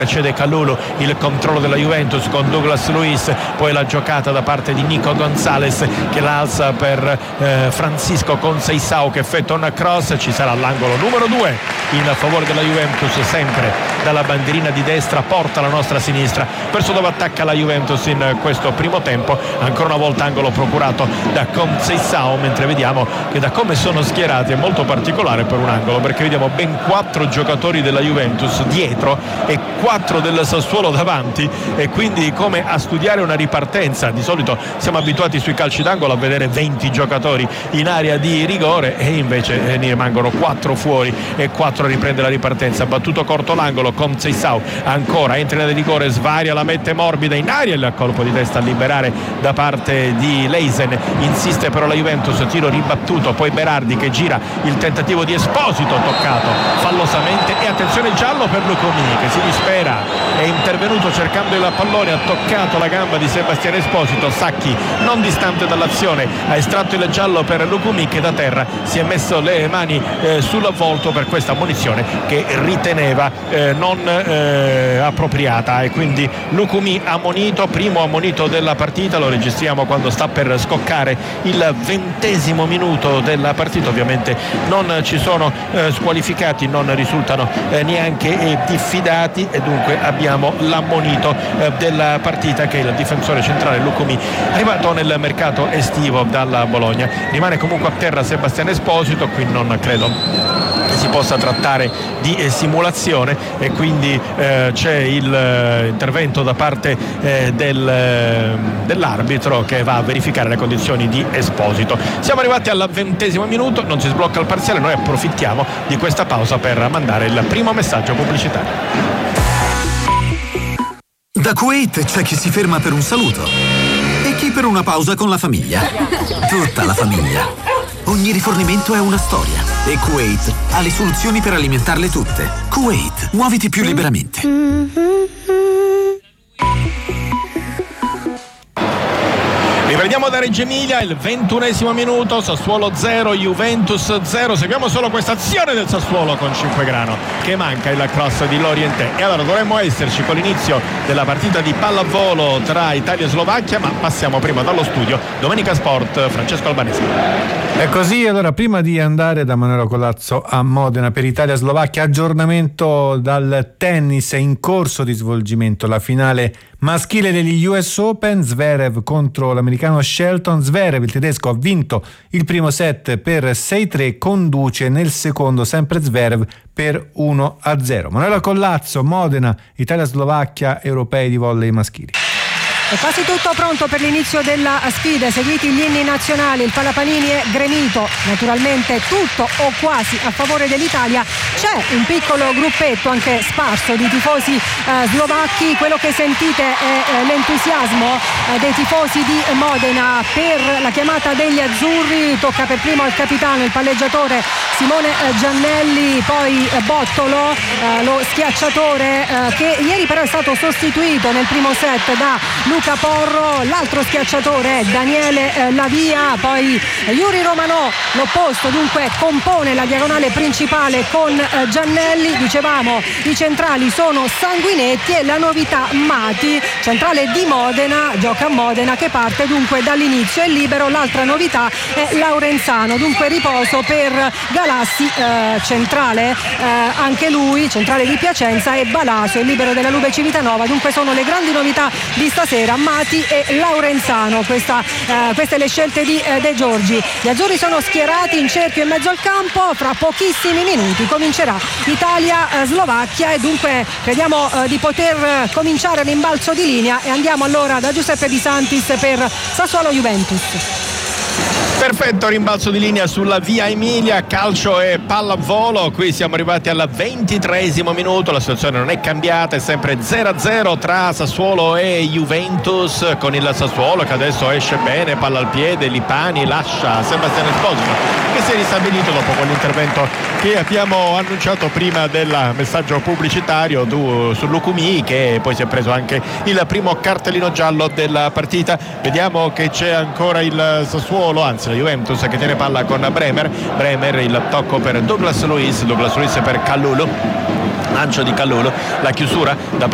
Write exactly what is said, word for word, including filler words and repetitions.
Cede Kalulu, il controllo della Juventus con Douglas Luiz, poi la giocata da parte di Nico Gonzalez che la alza per eh, Francisco Conceição che effettua una cross, ci sarà l'angolo numero due in favore della Juventus, sempre dalla bandierina di destra, porta la nostra sinistra verso dove attacca la Juventus in questo primo tempo. Ancora una volta angolo procurato da Conceição, mentre vediamo che da come sono schierati è molto particolare per un angolo, perché vediamo ben quattro giocatori della Juventus dietro e quattro del Sassuolo davanti, e quindi come a studiare una ripartenza. Di solito siamo abituati sui calci d'angolo a vedere venti giocatori in area di rigore e invece ne rimangono quattro fuori e quattro a riprendere la ripartenza. Battuto corto l'angolo, Conceição ancora entra in area di rigore, svaria, la mette morbida in aria, il colpo di testa a liberare da parte di Leisen, insiste però la Juventus, tiro ribattuto, poi Berardi che gira, il tentativo di Esposito toccato fallosamente e attenzione il giallo per Lucumi che si dispera, è intervenuto cercando il pallone, ha toccato la gamba di Sebastiano Esposito. Sacchi non distante dall'azione ha estratto il giallo per Lucumi che da terra si è messo le mani eh, sul volto per questa ammonizione che riteneva eh, non eh, appropriata, e quindi Lucumi ammonito, primo ammonito della partita. Lo registriamo quando sta per scoccare il ventesimo minuto della partita. Ovviamente non ci sono eh, squalificati, non risultano eh, neanche eh, diffidati, e dunque abbiamo l'ammonito eh, della partita che è il difensore centrale Lucumi, arrivato nel mercato estivo dalla Bologna. Rimane comunque a terra Sebastiano Esposito, qui non credo che si possa trattare di eh, simulazione, e quindi eh, c'è il eh, intervento da parte eh, del, eh, dell'arbitro che va a verificare le condizioni di Esposito. Siamo arrivati al ventesimo minuto, non si sblocca il parziale, noi approfittiamo di questa pausa per mandare il primo messaggio pubblicitario. Da Kuwait c'è chi si ferma per un saluto e chi per una pausa con la famiglia. Tutta la famiglia. Ogni rifornimento è una storia e Kuwait ha le soluzioni per alimentarle tutte. Kuwait, muoviti più liberamente. Riprendiamo da Reggio Emilia, il ventunesimo minuto, Sassuolo zero, Juventus zero. Seguiamo solo questa azione del Sassuolo con Cinquegrano che manca il cross di Lorientè. E allora dovremmo esserci con l'inizio della partita di pallavolo tra Italia e Slovacchia, ma passiamo prima dallo studio. Domenica Sport, Francesco Albanese. È così, allora prima di andare da Manuela Colazzo a Modena per Italia-Slovacchia, aggiornamento dal tennis, è in corso di svolgimento la finale maschile degli U S Open, Zverev contro l'americano Shelton. Zverev, il tedesco, ha vinto il primo set per sei tre, conduce nel secondo sempre Zverev per uno a zero. Manuela Colazzo, Modena, Italia-Slovacchia, europei di volley maschili. È quasi tutto pronto per l'inizio della sfida, seguiti gli inni nazionali, il Palapanini è gremito, naturalmente tutto o quasi a favore dell'Italia. C'è un piccolo gruppetto anche sparso di tifosi eh, slovacchi, quello che sentite è eh, l'entusiasmo eh, dei tifosi di Modena per la chiamata degli azzurri. Tocca per primo al capitano, il palleggiatore Simone eh, Giannelli, poi eh, Bottolo, eh, lo schiacciatore eh, che ieri però è stato sostituito nel primo set da Luca Porro, l'altro schiacciatore è Daniele eh, Lavia, poi eh, Yuri Romano, l'opposto, dunque compone la diagonale principale con eh, Giannelli. Dicevamo i centrali sono sanguinetti e la novità Mati, centrale di Modena, gioca a Modena, che parte dunque dall'inizio, è libero. L'altra novità è Laurenzano, dunque riposo per Galassi, eh, centrale eh, anche lui, centrale di Piacenza, e Balaso, il libero della Lube Civitanova. Dunque sono le grandi novità di stasera, Mati e Laurenzano. Questa, eh, queste le scelte di eh, De Giorgi. Gli azzurri sono schierati in cerchio in mezzo al campo, fra pochissimi minuti comincerà Italia-Slovacchia e dunque crediamo eh, di poter eh, cominciare l'imbalzo di linea, e andiamo allora da Giuseppe Di Santis per Sassuolo-Juventus. Perfetto rimbalzo di linea sulla via Emilia, calcio e pallavolo. Qui siamo arrivati al ventitreesimo minuto, la situazione non è cambiata, è sempre zero a zero tra Sassuolo e Juventus, con il Sassuolo che adesso esce bene, palla al piede, Lipani lascia Sebastiano Esposito che si è ristabilito dopo quell'intervento che abbiamo annunciato prima del messaggio pubblicitario tu, su Lucumi, che poi si è preso anche il primo cartellino giallo della partita. Vediamo che c'è ancora il Sassuolo, anzi la Juventus, che tiene palla con Bremer. Bremer, il tocco per Douglas Luiz, Douglas Luiz per Kalulu, lancio di Kalulu, la chiusura da